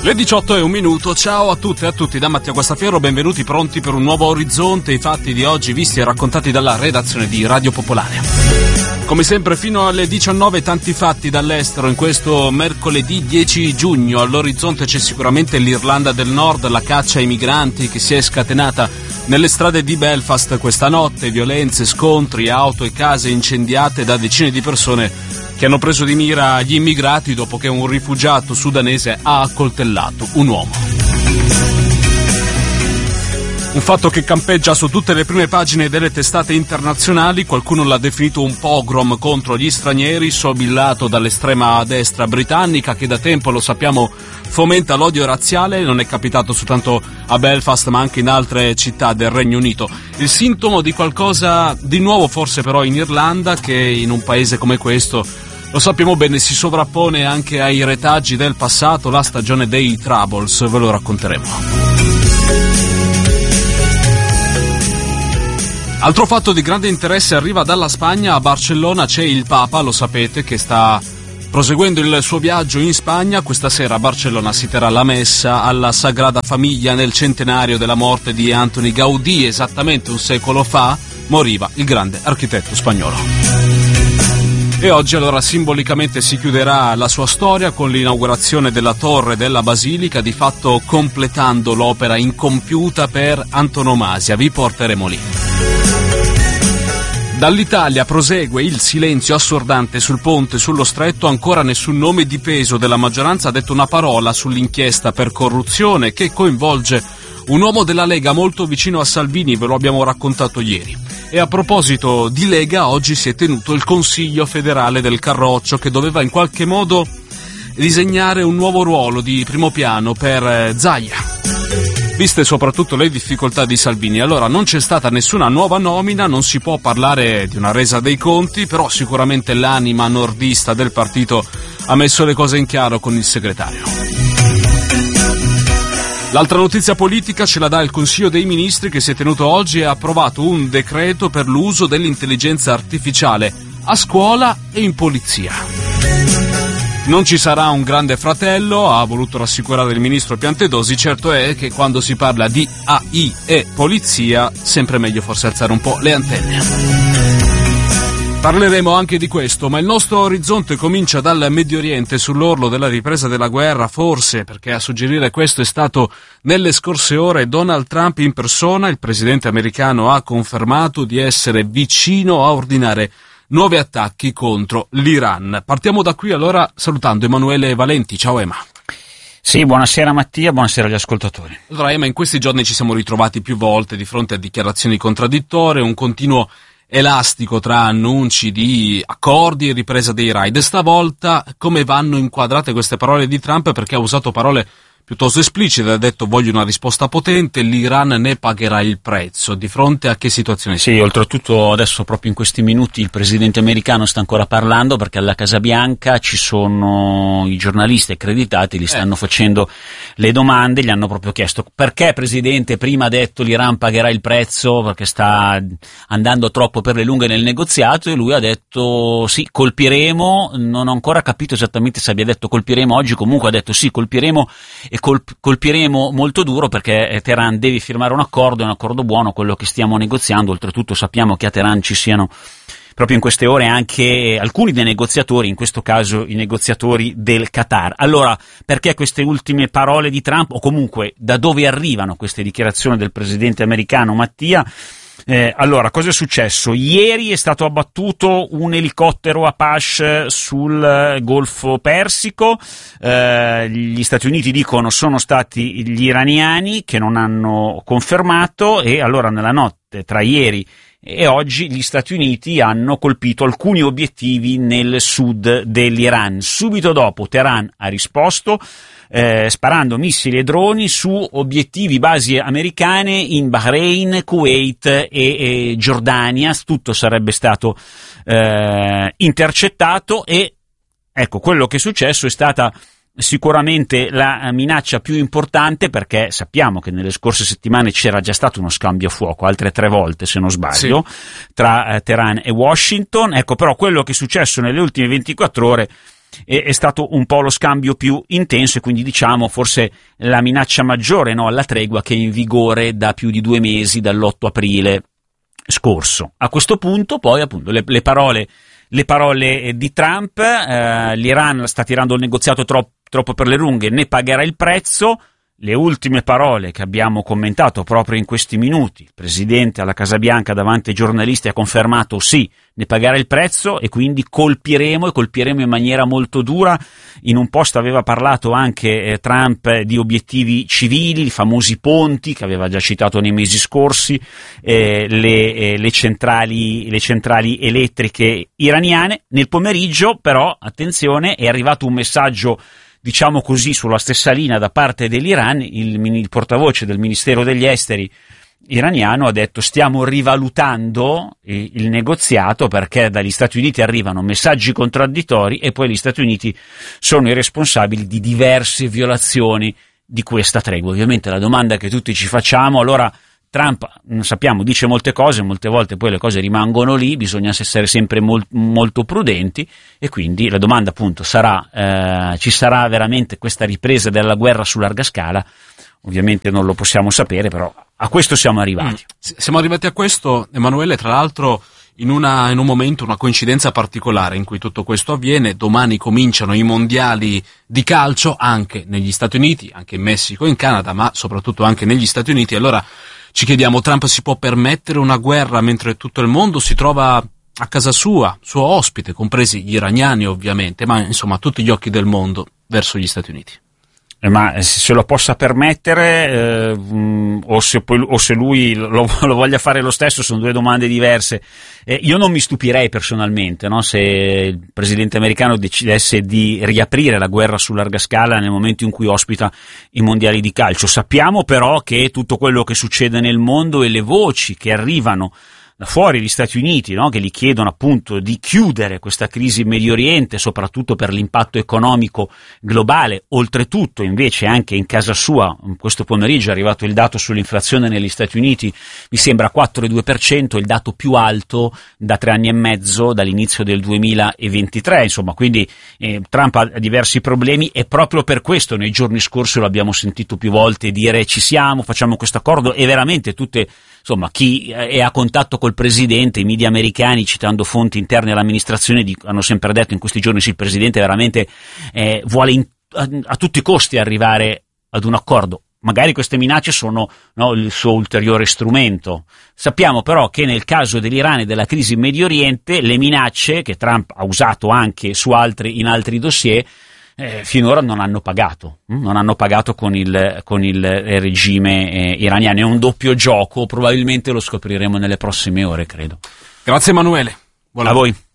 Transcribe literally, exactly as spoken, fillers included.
Le diciotto e un minuto, ciao a tutte e a tutti da Mattia Guastafiero, benvenuti pronti per un nuovo orizzonte, i fatti di oggi visti e raccontati dalla redazione di Radio Popolare. Come sempre fino alle diciannove tanti fatti dall'estero in questo mercoledì dieci giugno. All'orizzonte c'è sicuramente l'Irlanda del Nord, la caccia ai migranti che si è scatenata nelle strade di Belfast questa notte, violenze, scontri, auto e case incendiate da decine di persone che hanno preso di mira gli immigrati dopo che un rifugiato sudanese ha accoltellato un uomo. Un fatto che campeggia su tutte le prime pagine delle testate internazionali, qualcuno l'ha definito un pogrom contro gli stranieri, sobillato dall'estrema destra britannica che da tempo, lo sappiamo, fomenta l'odio razziale. Non è capitato soltanto a Belfast ma anche in altre città del Regno Unito. Il sintomo di qualcosa di nuovo forse però in Irlanda, che in un paese come questo, lo sappiamo bene, si sovrappone anche ai retaggi del passato, la stagione dei Troubles, ve lo racconteremo. Altro fatto di grande interesse arriva dalla Spagna. A Barcellona c'è il Papa, lo sapete, che sta proseguendo il suo viaggio in Spagna. Questa sera a Barcellona si terrà la messa alla Sagrada Famiglia nel centenario della morte di Antoni Gaudí. Esattamente un secolo fa moriva il grande architetto spagnolo. E oggi allora simbolicamente si chiuderà la sua storia con l'inaugurazione della torre della Basilica, di fatto completando l'opera incompiuta per antonomasia. Vi porteremo lì. Dall'Italia prosegue il silenzio assordante sul ponte sullo Stretto. Ancora nessun nome di peso della maggioranza ha detto una parola sull'inchiesta per corruzione che coinvolge un uomo della Lega molto vicino a Salvini, ve lo abbiamo raccontato ieri. E a proposito di Lega, oggi si è tenuto il Consiglio federale del Carroccio, che doveva in qualche modo disegnare un nuovo ruolo di primo piano per Zaia, viste soprattutto le difficoltà di Salvini. Allora non c'è stata nessuna nuova nomina, non si può parlare di una resa dei conti, però sicuramente l'anima nordista del partito ha messo le cose in chiaro con il segretario. L'altra notizia politica ce la dà il Consiglio dei Ministri, che si è tenuto oggi e ha approvato un decreto per l'uso dell'intelligenza artificiale a scuola e in polizia. Non ci sarà un grande fratello, ha voluto rassicurare il ministro Piantedosi. Certo è che quando si parla di A I e polizia, sempre meglio forse alzare un po' le antenne. Parleremo anche di questo, ma il nostro orizzonte comincia dal Medio Oriente, sull'orlo della ripresa della guerra, forse perché a suggerire questo è stato nelle scorse ore Donald Trump in persona. Il presidente americano ha confermato di essere vicino a ordinare nuovi attacchi contro l'Iran. Partiamo da qui allora salutando Emanuele Valenti. Ciao Ema. Sì, buonasera Mattia, buonasera agli ascoltatori. Allora Ema, in questi giorni ci siamo ritrovati più volte di fronte a dichiarazioni contraddittorie, un continuo elastico tra annunci di accordi e ripresa dei raid. Stavolta come vanno inquadrate queste parole di Trump? Perché ha usato parole piuttosto esplicite, ha detto voglio una risposta potente, l'Iran ne pagherà il prezzo. Di fronte a che situazione si Sì, oltretutto adesso proprio in questi minuti il presidente americano sta ancora parlando, perché alla Casa Bianca ci sono i giornalisti accreditati, gli stanno eh. facendo le domande, gli hanno proprio chiesto perché presidente prima ha detto l'Iran pagherà il prezzo perché sta andando troppo per le lunghe nel negoziato, e lui ha detto sì, colpiremo. Non ho ancora capito esattamente se abbia detto colpiremo oggi, comunque ha detto sì, colpiremo e colp- colpiremo molto duro, perché Teheran deve firmare un accordo, è un accordo buono quello che stiamo negoziando. Oltretutto sappiamo che a Teheran ci siano proprio in queste ore anche alcuni dei negoziatori, in questo caso i negoziatori del Qatar. Allora, perché queste ultime parole di Trump, o comunque da dove arrivano queste dichiarazioni del presidente americano, Mattia? Eh, allora, cosa è successo? Ieri è stato abbattuto un elicottero Apache sul Golfo Persico. Eh, gli Stati Uniti dicono sono stati gli iraniani che non hanno confermato, e allora nella notte tra ieri e oggi gli Stati Uniti hanno colpito alcuni obiettivi nel sud dell'Iran. Subito dopo Teheran ha risposto eh, sparando missili e droni su obiettivi, basi americane in Bahrain, Kuwait e, e Giordania. Tutto sarebbe stato eh, intercettato, e ecco, quello che è successo è stata sicuramente la minaccia più importante, perché sappiamo che nelle scorse settimane c'era già stato uno scambio a fuoco, altre tre volte se non sbaglio, sì, tra eh, Teheran e Washington. Ecco, però quello che è successo nelle ultime ventiquattro ore è, è stato un po' lo scambio più intenso e quindi diciamo forse la minaccia maggiore, no, alla tregua, che è in vigore da più di due mesi, dall'otto aprile scorso. A questo punto poi appunto le, le parole le parole di Trump, eh, l'Iran sta tirando il negoziato troppo, troppo per le lunghe, ne pagherà il prezzo. Le ultime parole che abbiamo commentato proprio in questi minuti, il presidente alla Casa Bianca davanti ai giornalisti ha confermato sì, ne pagherà il prezzo e quindi colpiremo e colpiremo in maniera molto dura. In un post aveva parlato anche eh, Trump di obiettivi civili, i famosi ponti che aveva già citato nei mesi scorsi, eh, le, eh, le centrali, le centrali elettriche iraniane. Nel pomeriggio però, attenzione, è arrivato un messaggio, diciamo così, sulla stessa linea da parte dell'Iran. Il, il portavoce del Ministero degli Esteri iraniano ha detto stiamo rivalutando il, il negoziato perché dagli Stati Uniti arrivano messaggi contraddittori e poi gli Stati Uniti sono i responsabili di diverse violazioni di questa tregua. Ovviamente la domanda che tutti ci facciamo, allora Trump, non sappiamo, dice molte cose, molte volte poi le cose rimangono lì, bisogna essere sempre mol, molto prudenti e quindi la domanda appunto sarà, eh, ci sarà veramente questa ripresa della guerra su larga scala? Ovviamente non lo possiamo sapere, però a questo siamo arrivati. Mm. Siamo arrivati a questo, Emanuele, tra l'altro in, una, in un momento, una coincidenza particolare in cui tutto questo avviene. Domani cominciano i mondiali di calcio anche negli Stati Uniti, anche in Messico e in Canada, ma soprattutto anche negli Stati Uniti. Allora ci chiediamo, Trump si può permettere una guerra mentre tutto il mondo si trova a casa sua, suo ospite, compresi gli iraniani ovviamente, ma insomma tutti gli occhi del mondo verso gli Stati Uniti? Eh, ma se lo possa permettere eh, mh, o, se poi, o se lui lo, lo voglia fare lo stesso, sono due domande diverse. Eh, io non mi stupirei personalmente, no, se il presidente americano decidesse di riaprire la guerra su larga scala nel momento in cui ospita i mondiali di calcio. Sappiamo però che tutto quello che succede nel mondo e le voci che arrivano da fuori gli Stati Uniti, no, che gli chiedono appunto di chiudere questa crisi in Medio Oriente, soprattutto per l'impatto economico globale. Oltretutto invece anche in casa sua, questo pomeriggio è arrivato il dato sull'inflazione negli Stati Uniti, mi sembra quattro virgola due per cento, il dato più alto da tre anni e mezzo, dall'inizio del duemilaventitré, insomma, quindi eh, Trump ha diversi problemi e proprio per questo nei giorni scorsi lo abbiamo sentito più volte dire ci siamo, facciamo questo accordo, e veramente tutte, insomma, chi è a contatto col presidente, i media americani, citando fonti interne all'amministrazione, hanno sempre detto in questi giorni sì, il presidente veramente eh, vuole in, a, a tutti i costi arrivare ad un accordo. Magari queste minacce sono, no, il suo ulteriore strumento. Sappiamo però che nel caso dell'Iran e della crisi in Medio Oriente, le minacce che Trump ha usato anche su altri, in altri dossier, Eh, finora non hanno pagato, non hanno pagato con il, con il regime eh, iraniano. È un doppio gioco, probabilmente lo scopriremo nelle prossime ore, credo. Grazie Emanuele. Buon a voi.